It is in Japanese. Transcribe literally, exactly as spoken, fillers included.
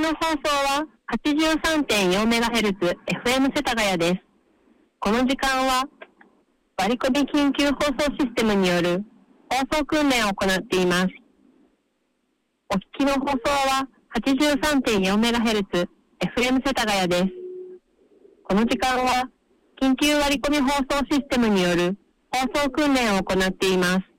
の放送は はちじゅうさんてんよんメガヘルツ エフエム 世田谷です。この時間は割り込み緊急放送システムによる放送訓練を行っています。お聞きの放送は はちじゅうさんてんよんメガヘルツ エフエム 世田谷です。この時間は緊急割り込み放送システムによる放送訓練を行っています。